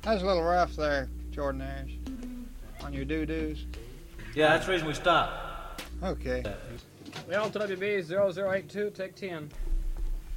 That's a little rough there, Jordanaires, on your doo-doos. Yeah, that's the reason we stopped. Okay. Delta WB 0082, take 10.